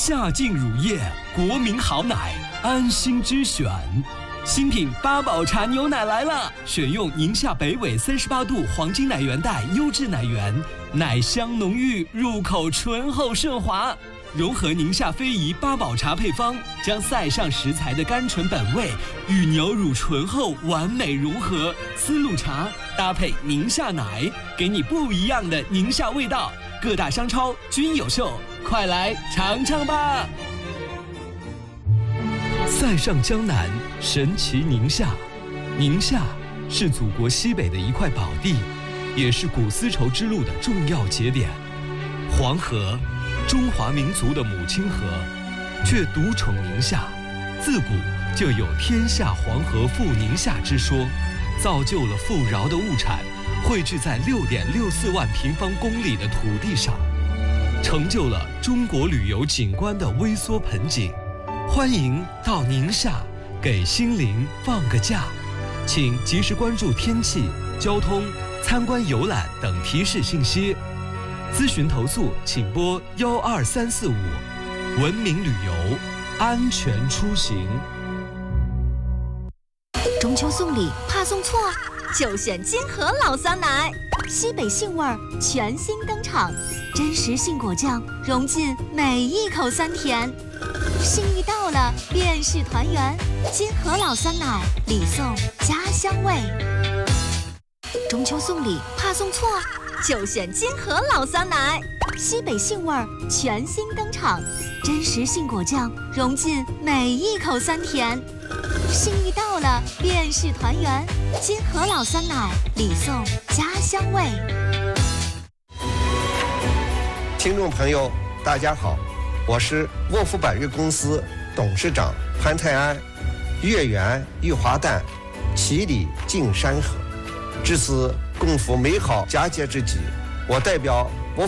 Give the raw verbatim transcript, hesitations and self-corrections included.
夏劲乳业，国民好奶，安心之选。新品八宝茶牛奶来了，选用宁夏北纬三十八度黄金奶源带优质奶源，奶香浓郁，入口醇厚顺滑。融合宁夏非遗八宝茶配方，将塞上食材的甘醇本味与牛乳醇厚完美融合。丝路茶搭配宁夏奶，给你不一样的宁夏味道。各大商超均有售，快来尝尝吧！塞上江南，神奇宁夏。宁夏是祖国西北的一块宝地，也是古丝绸之路的重要节点。黄河，中华民族的母亲河，却独宠宁夏。自古就有天下黄河赴宁夏之说，造就了富饶的物产汇聚在六点六四万平方公里的土地上，成就了中国旅游景观的微缩盆景。欢迎到宁夏，给心灵放个假。请及时关注天气、交通、参观游览等提示信息。咨询投诉请拨幺二三四五。文明旅游，安全出行。 中秋送礼怕送错，就选金河老酸奶，西北杏味儿全新登场，真实杏果酱融进每一口酸甜。心意到了便是团圆，金河老酸奶，礼送家乡味。中秋送礼怕送错，就选金河老酸奶，西北杏味儿全新登场，真实杏果酱融进每一口酸甜。心意到了便是团圆，金河老酸奶，礼送家乡味。 听众朋友大家好，我是沃福百悦公司董事长潘泰安。月圆玉华诞，其里尽山河。至此共赴美好佳节之际，我代表